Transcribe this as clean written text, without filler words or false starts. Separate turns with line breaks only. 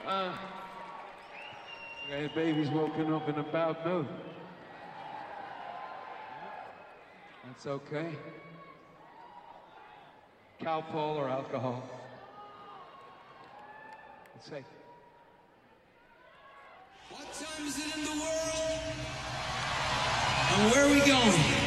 Okay, baby's woken up in a bad mood. That's okay. Calpol or alcohol. It's safe.
What time is it in the world? And where are we going?